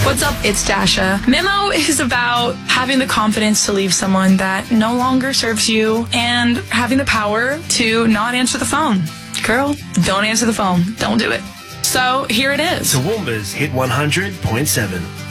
What's up? It's Dasha. Memo is about having the confidence to leave someone that no longer serves you and having the power to not answer the phone. Girl, don't answer the phone. Don't do it. So here it is. Toowoomba's Hit 100.7.